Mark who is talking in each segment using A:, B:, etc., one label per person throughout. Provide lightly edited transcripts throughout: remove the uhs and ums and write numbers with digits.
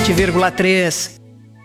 A: 97,3.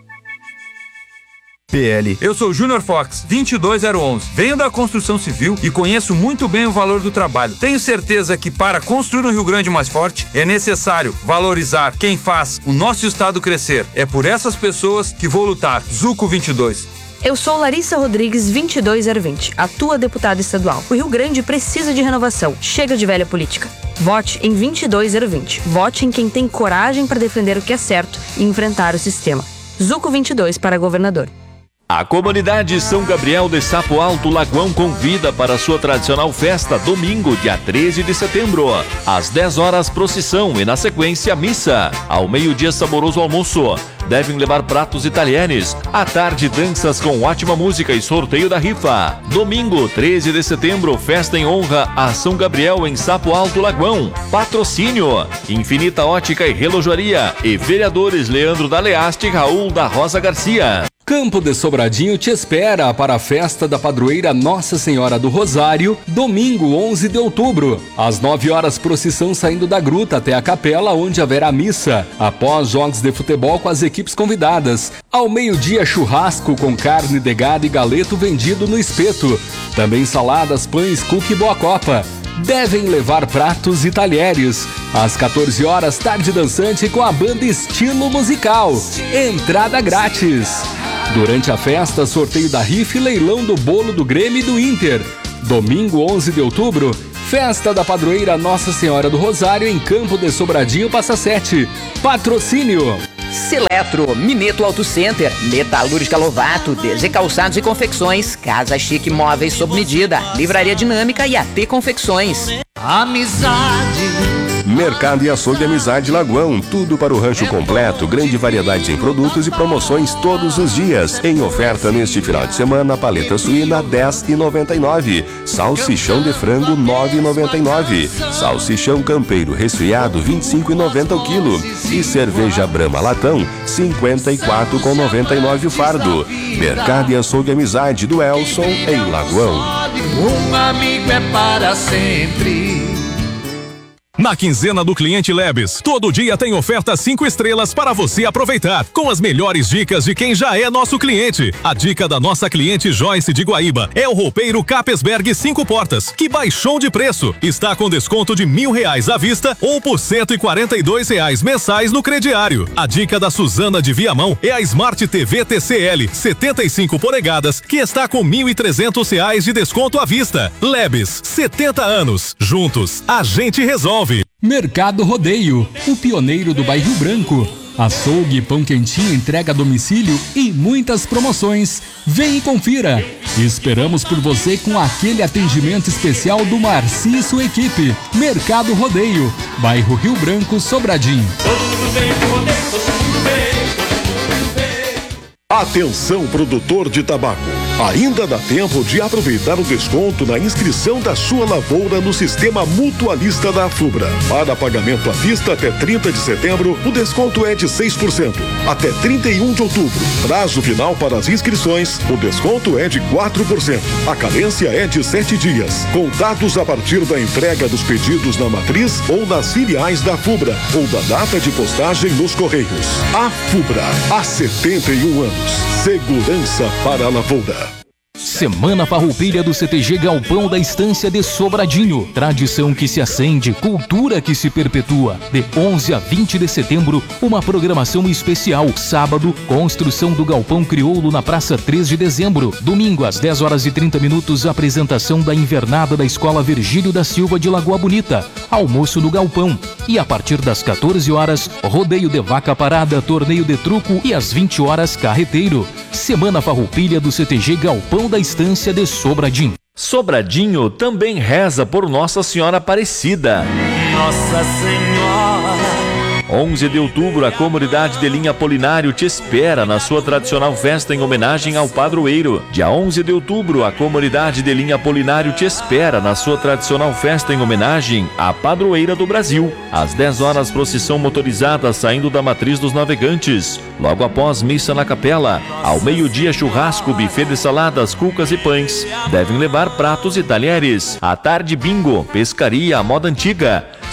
B: PL.
C: Eu sou Júnior Fox, 22011. Venho da construção civil e conheço muito bem o valor do trabalho. Tenho certeza que para construir um Rio Grande mais forte é necessário valorizar quem faz o nosso estado crescer. É por essas pessoas que vou lutar. Zuco 22.
D: Eu sou Larissa Rodrigues, 22020, a tua deputada estadual. O Rio Grande precisa de renovação. Chega de velha política. Vote em 22020. Vote em quem tem coragem para defender o que é certo e enfrentar o sistema. Zuco 22 para governador.
E: A comunidade São Gabriel de Sapo Alto Lagoão convida para a sua tradicional festa domingo, dia 13 de setembro. Às 10 horas, procissão e na sequência, missa. Ao meio-dia, saboroso almoço. Devem levar pratos e talheres. À tarde, danças com ótima música e sorteio da rifa. Domingo, 13 de setembro, festa em honra a São Gabriel em Sapo Alto Lagoão. Patrocínio: Infinita Ótica e Relojoaria e vereadores Leandro da Leaste e Raul da Rosa Garcia.
F: Campo de Sobradinho te espera para a festa da padroeira Nossa Senhora do Rosário, domingo 11 de outubro. Às 9 horas, procissão saindo da gruta até a capela, onde haverá missa. Após jogos de futebol com as equipes convidadas. Ao meio-dia, churrasco com carne de gado e galeto vendido no espeto. Também saladas, pães, cookie e boa copa. Devem levar pratos e talheres. Às 14 horas, tarde dançante com a banda Estilo Musical. Entrada grátis. Durante a festa, sorteio da rifa e leilão do bolo do Grêmio e do Inter. Domingo 11 de outubro, festa da padroeira Nossa Senhora do Rosário em Campo de Sobradinho, Passa 7. Patrocínio:
A: Seletro, Mineto Auto Center, Metalúrgica Lovato, DG Calçados e Confecções, Casa Chique Móveis sob medida, Livraria Dinâmica e AT Confecções.
G: Amizade.
B: Mercado e Açougue Amizade Lagoão, tudo para o rancho completo, grande variedade em produtos e promoções todos os dias. Em oferta neste final de semana, paleta suína R$10,99, salsichão de frango R$9,99, salsichão campeiro resfriado R$25,90 o quilo e cerveja Brahma latão R$54,99 o fardo. Mercado e Açougue Amizade do Elson em Lagoão.
G: Um amigo é para sempre.
H: Na quinzena do Cliente Labs, todo dia tem oferta 5 estrelas para você aproveitar, com as melhores dicas de quem já é nosso cliente. A dica da nossa cliente Joyce de Guaíba é o roupeiro Capesberg 5 portas, que baixou de preço. Está com desconto de R$1.000 à vista ou por R$142 mensais no crediário. A dica da Suzana de Viamão é a Smart TV TCL 75 polegadas, que está com R$1.300 de desconto à vista. Labs, 70 anos. Juntos, a gente resolve.
F: Mercado Rodeio, o pioneiro do bairro Branco. Açougue, pão quentinho, entrega a domicílio e muitas promoções. Vem e confira. Esperamos por você com aquele atendimento especial do Marci e sua equipe. Mercado Rodeio, bairro Rio Branco, Sobradinho.
I: Atenção, produtor de tabaco. Ainda dá tempo de aproveitar o desconto na inscrição da sua lavoura no sistema mutualista da Afubra. Para pagamento à vista até 30 de setembro, o desconto é de 6%. Até 31 de outubro, prazo final para as inscrições, o desconto é de 4%. A carência é de 7 dias, contados a partir da entrega dos pedidos na matriz ou nas filiais da Afubra, ou da data de postagem nos Correios. Afubra, há 71 anos. Segurança para a lavoura.
J: Semana Farroupilha do CTG Galpão da Estância de Sobradinho. Tradição que se acende, cultura que se perpetua. De 11 a 20 de setembro, uma programação especial. Sábado, construção do Galpão Crioulo na Praça 3 de dezembro. Domingo, às 10 horas e 30 minutos, apresentação da invernada da Escola Virgílio da Silva de Lagoa Bonita. Almoço no Galpão. E a partir das 14 horas, rodeio de vaca parada, torneio de truco e às 20 horas, carreteiro. Semana Farroupilha do CTG Galpão da Estância de Sobradinho.
E: Sobradinho também reza por Nossa Senhora Aparecida.
G: Nossa Senhora.
E: 11 de outubro, a comunidade de Linha Apolinário te espera na sua tradicional festa em homenagem ao padroeiro. Dia 11 de outubro, a comunidade de Linha Apolinário te espera na sua tradicional festa em homenagem à padroeira do Brasil. Às 10 horas, procissão motorizada saindo da Matriz dos Navegantes. Logo após, missa na capela. Ao meio-dia, churrasco, buffet de saladas, cucas e pães. Devem levar pratos e talheres. À tarde, bingo, pescaria à moda antiga.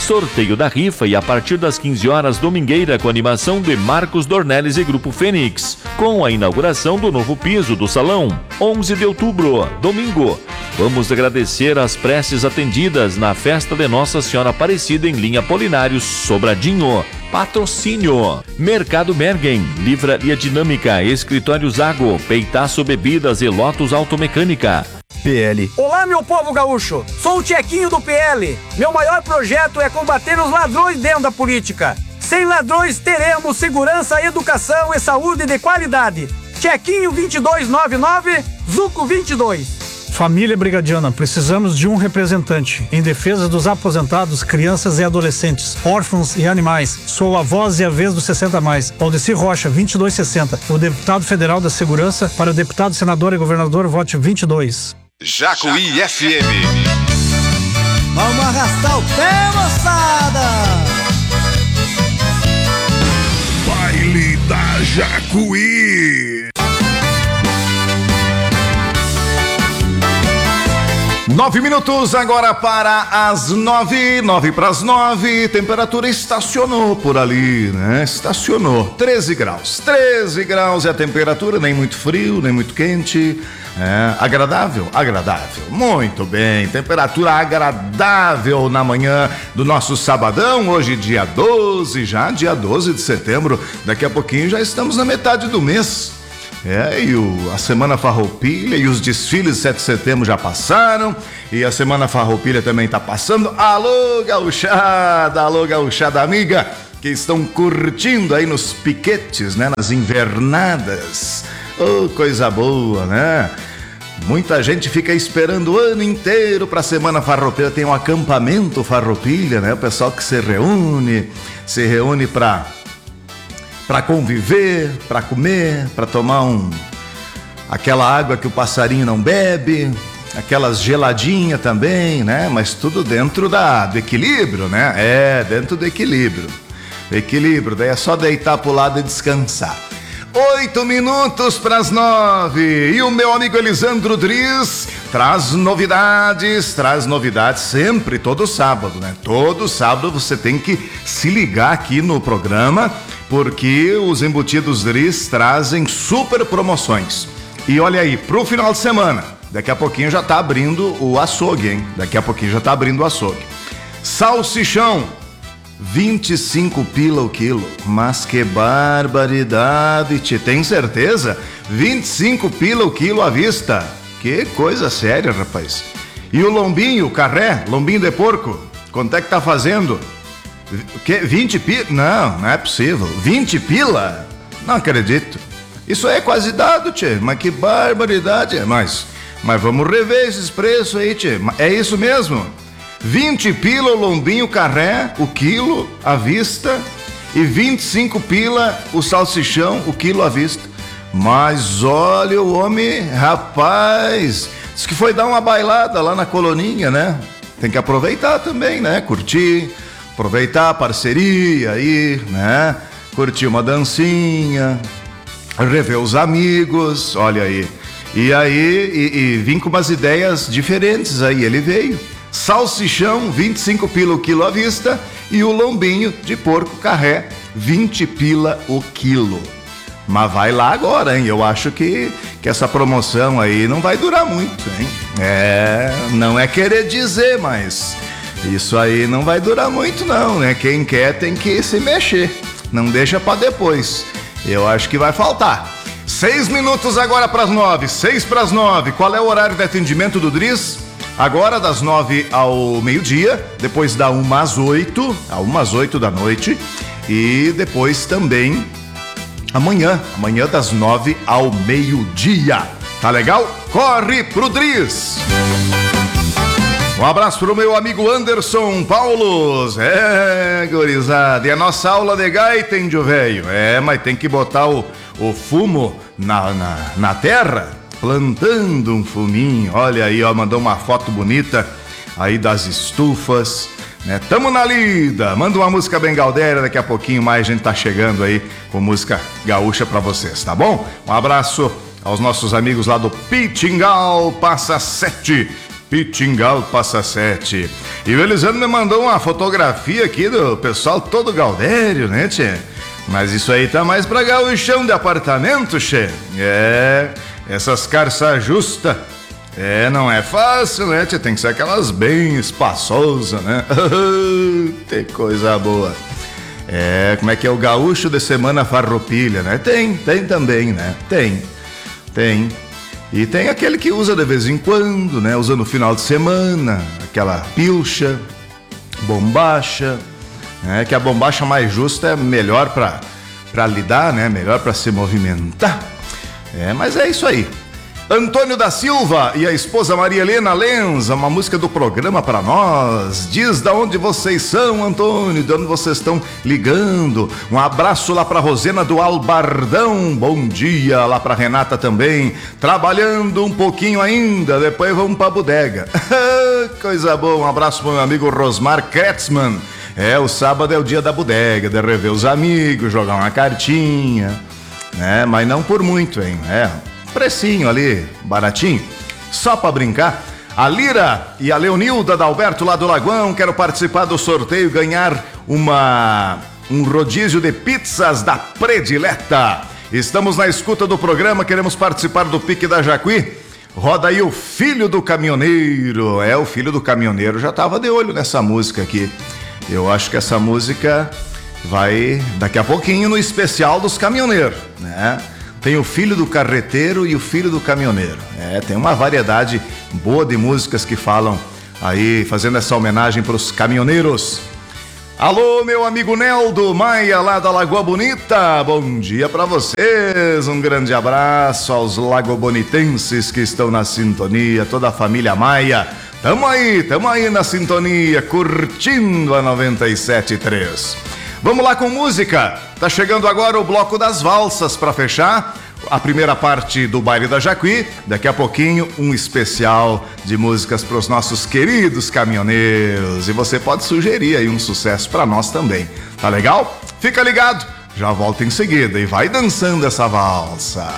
E: sorteio da rifa e a partir das 15 horas, domingueira com animação de Marcos Dornelles e Grupo Fênix, com a inauguração do novo piso do salão, 11 de outubro, domingo. Vamos agradecer as preces atendidas na festa de Nossa Senhora Aparecida em linha Polinários, Sobradinho. Patrocínio: Mercado Bergen, Livraria Dinâmica, Escritório Zago, Peitaço Bebidas e Lotus Automecânica.
K: PL. Olá, meu povo gaúcho, sou o Tchequinho do PL. Meu maior projeto é combater os ladrões dentro da política. Sem ladrões teremos segurança, educação e saúde de qualidade. Tchequinho 2299, Zuco 22.
L: Família Brigadiana, precisamos de um representante em defesa dos aposentados, crianças e adolescentes, órfãos e animais. Sou a voz e a vez dos 60+. Aldecir Rocha, 2260. O deputado federal da Segurança, para o deputado, senador e governador, vote 22.
M: Jacuí FM.
N: Vamos arrastar o pé, moçada!
I: Baile da Jacuí. 9 minutos agora para as 9, 9 para as 9, temperatura estacionou por ali, né? Estacionou, 13 graus é a temperatura, nem muito frio, nem muito quente, agradável, muito bem, temperatura agradável na manhã do nosso sabadão, hoje dia 12 de setembro, daqui a pouquinho já estamos na metade do mês. A Semana Farroupilha e os desfiles de 7 de setembro já passaram, e a Semana Farroupilha também tá passando. Alô, gauchada amiga, que estão curtindo aí nos piquetes, né, nas invernadas. Oh, coisa boa, né? Muita gente fica esperando o ano inteiro pra Semana Farroupilha, tem um acampamento Farroupilha, né? O pessoal que se reúne pra conviver, pra comer, pra tomar aquela água que o passarinho não bebe, aquelas geladinhas também, né? Mas tudo dentro do equilíbrio, né? Dentro do equilíbrio. Daí é só deitar pro lado e descansar. 8 minutos para as 9. E o meu amigo Elisandro Dries traz novidades sempre, todo sábado, né? Todo sábado você tem que se ligar aqui no programa, porque os embutidos Dries trazem super promoções. E olha aí, pro final de semana, daqui a pouquinho já tá abrindo o açougue, hein? Salsichão, 25 pila o quilo. Mas que barbaridade, tchê. Tem certeza? 25 pila o quilo à vista. Que coisa séria, rapaz. E o lombinho, carré, lombinho de porco, quanto é que tá fazendo? Que, 20 pila? Não é possível. 20 pila? Não acredito. Isso aí é quase dado, tchê. Mas que barbaridade. Mas vamos rever esses preços aí, tchê. É isso mesmo? 20 pila o lombinho carré, o quilo à vista, e 25 pila o salsichão, o quilo à vista. Mas olha o homem, rapaz, disse que foi dar uma bailada lá na coloninha, né? Tem que aproveitar também, né? Curtir, aproveitar a parceria aí, né? Curtir uma dancinha, rever os amigos, olha aí. E aí, e vim com umas ideias diferentes aí, ele veio. Salsichão, 25 pila o quilo à vista, e o lombinho de porco carré, 20 pila o quilo. Mas vai lá agora, hein? Eu acho que essa promoção aí não vai durar muito, hein? Não é querer dizer, mas isso aí não vai durar muito não, né? Quem quer tem que se mexer, não deixa pra depois. Eu acho que vai faltar. 6 minutos agora para as 9, 6 para as 9. Qual é o horário de atendimento do Dries? Agora das 9 ao meio-dia, depois da 1 às 8, às 8 da noite, e depois também amanhã das 9 ao meio-dia. Tá legal? Corre pro Dries! Um abraço pro meu amigo Anderson Paulos. Gurizada, e a nossa aula de gaita, índio velho. Mas tem que botar o fumo na terra, plantando um fuminho. Olha aí, ó, mandou uma foto bonita aí das estufas, né? Tamo na lida. Manda uma música bem galdeira, daqui a pouquinho mais a gente tá chegando aí com música gaúcha pra vocês, tá bom? Um abraço aos nossos amigos lá do Pitingal Passa 7.
O: Pitingal Passa Sete. E o Elisandro me mandou uma fotografia aqui do pessoal todo gaudério, né, tchê? Mas isso aí tá mais pra gauchão de apartamento, tchê. Essas carças justas. Não é fácil, né, tchê? Tem que ser aquelas bem espaçosas, né? Tem coisa boa. Como é que é o gaúcho de semana farroupilha, né? Tem também, né? Tem. E tem aquele que usa de vez em quando, né? Usa no final de semana, aquela pilcha, bombacha, né? Que a bombacha mais justa é melhor pra lidar, né? Melhor pra se movimentar. Mas é isso aí. Antônio da Silva e a esposa Maria Helena Lenza, uma música do programa para nós. Diz da onde vocês são, Antônio, de onde vocês estão ligando. Um abraço lá para Rosena do Albardão. Bom dia lá para Renata também. Trabalhando um pouquinho ainda, depois vamos para a bodega. Coisa boa, um abraço para meu amigo Rosmar Kretzmann. O sábado é o dia da bodega, de rever os amigos, jogar uma cartinha, né? Mas não por muito, hein? Precinho ali, baratinho, só pra brincar. A Lira e a Leonilda da Alberto lá do Lagoão, quero participar do sorteio e ganhar um rodízio de pizzas da Predileta. Estamos na escuta do programa, queremos participar do Pique da Jacuí. Roda aí o Filho do Caminhoneiro. O Filho do Caminhoneiro já tava de olho nessa música aqui. Eu acho que essa música vai daqui a pouquinho no especial dos caminhoneiros, né? Tem o Filho do Carreteiro e o Filho do Caminhoneiro. Tem uma variedade boa de músicas que falam aí, fazendo essa homenagem para os caminhoneiros. Alô, meu amigo Neldo Maia, lá da Lagoa Bonita. Bom dia para vocês. Um grande abraço aos lagobonitenses que estão na sintonia, toda a família Maia. Tamo aí na sintonia, curtindo a 97.3. Vamos lá com música. Tá chegando agora o bloco das valsas para fechar a primeira parte do Baile da Jacuí. Daqui a pouquinho um especial de músicas para os nossos queridos caminhoneiros. E você pode sugerir aí um sucesso para nós também. Tá legal? Fica ligado. Já volto em seguida e vai dançando essa valsa.